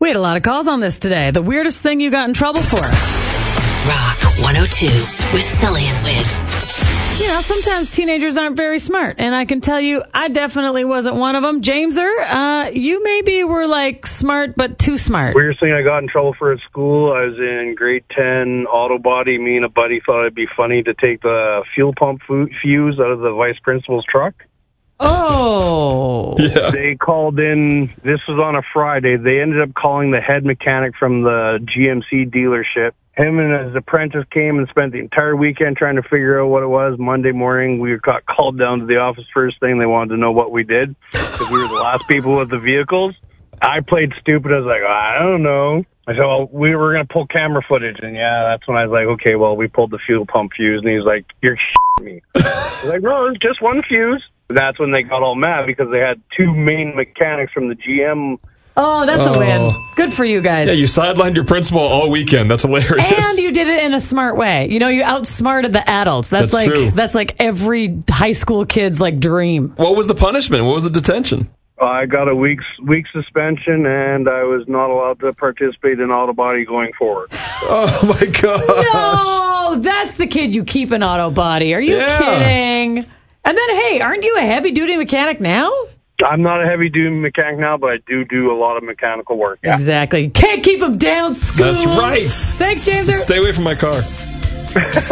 We had a lot of calls on this today. The weirdest thing you got in trouble for. Rock 102 with Sully and Wig. You know, sometimes teenagers aren't very smart, and I can tell you I definitely wasn't one of them. Jameser, you maybe were like smart, but too smart. Weirdest thing I got in trouble for at school, I was in grade 10 auto body. Me and a buddy thought it'd be funny to take the fuel pump fuse out of the vice principal's truck. Oh. Yeah. They called in, this was on a Friday, they ended up calling the head mechanic from the GMC dealership. Him and his apprentice came and spent the entire weekend trying to figure out what it was. Monday morning, we got called down to the office first thing. They wanted to know what we did because we were the last people with the vehicles. I played stupid. I was like, I don't know. I said, well, we were going to pull camera footage. And, yeah, that's when I was like, okay, well, we pulled the fuel pump fuse. And he's like, you're shitting me. I was like, no, it's just one fuse. And that's when they got all mad because they had two main mechanics from the GM. Oh, that's a win. Good for you guys. Yeah, you sidelined your principal all weekend. That's hilarious. And you did it in a smart way. You know, you outsmarted the adults. That's like true. That's like every high school kid's like dream. What was the punishment? What was the detention? I got a week's suspension, and I was not allowed to participate in auto body going forward. Oh, my God. No, that's the kid you keep in auto body. Are you Yeah. kidding? And then, hey, aren't you a heavy-duty mechanic now? I'm not a heavy-duty mechanic now, but I do a lot of mechanical work. Yeah. Exactly. Can't keep them down, Scoob. That's right. Thanks, James. Stay away from my car.